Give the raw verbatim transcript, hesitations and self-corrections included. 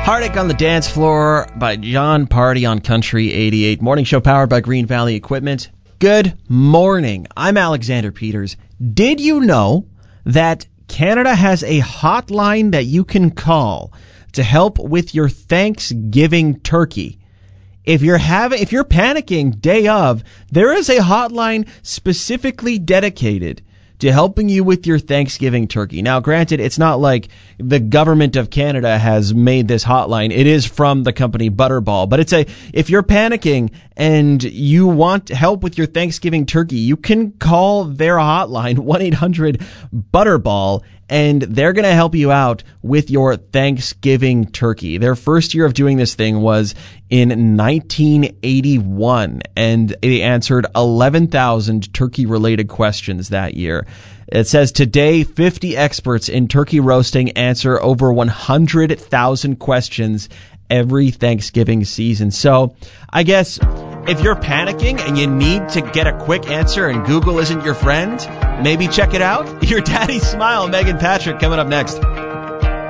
Heartache on the Dance Floor by John Party on Country eighty-eight. Morning show powered by Green Valley Equipment. Good morning. I'm Alexander Peters. Did you know that Canada has a hotline that you can call to help with your Thanksgiving turkey? If you're having, if you're panicking day of, there is a hotline specifically dedicated to helping you with your Thanksgiving turkey. Now, granted, it's not like the government of Canada has made this hotline. It is from the company Butterball. But it's a, if you're panicking and you want help with your Thanksgiving turkey, you can call their hotline, one eight hundred Butterball, and they're going to help you out with your Thanksgiving turkey. Their first year of doing this thing was in nineteen eighty-one, and they answered eleven thousand turkey-related questions that year. It says today, fifty experts in turkey roasting answer over one hundred thousand questions every Thanksgiving season. So I guess if you're panicking and you need to get a quick answer and Google isn't your friend, maybe check it out. Your Daddy's Smile, Megan Patrick, coming up next.